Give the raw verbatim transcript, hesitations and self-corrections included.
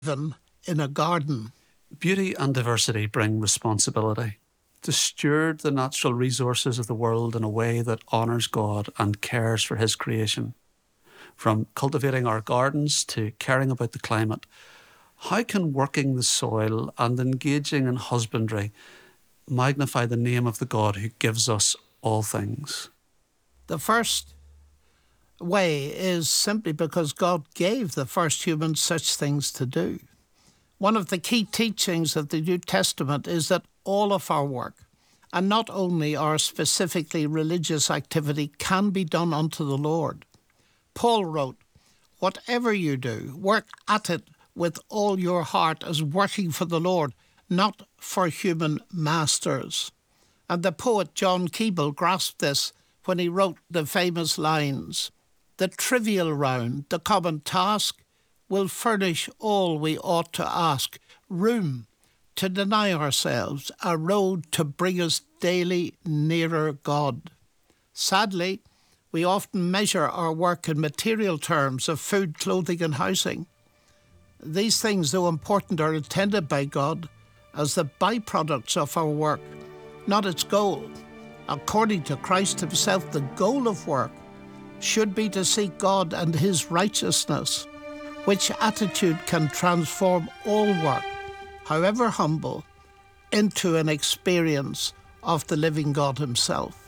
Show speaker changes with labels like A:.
A: Even in a garden.
B: Beauty and diversity bring responsibility. To steward the natural resources of the world in a way that honours God and cares for his creation. From cultivating our gardens to caring about the climate, how can working the soil and engaging in husbandry magnify the name of the God who gives us all things?
A: The first way is simply because God gave the first humans such things to do. One of the key teachings of the New Testament is that all of our work, and not only our specifically religious activity, can be done unto the Lord. Paul wrote, "Whatever you do, work at it with all your heart as working for the Lord, not for human masters." And the poet John Keble grasped this when he wrote the famous lines, "The trivial round, the common task, will furnish all we ought to ask, room to deny ourselves, a road to bring us daily nearer God." Sadly, we often measure our work in material terms of food, clothing and housing. These things, though important, are intended by God as the byproducts of our work, not its goal. According to Christ himself, the goal of work should be to seek God and his righteousness, which attitude can transform all work, however humble, into an experience of the living God himself.